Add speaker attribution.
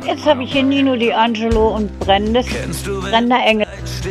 Speaker 1: Jetzt habe ich hier Nino D'Angelo und Brenda Engel.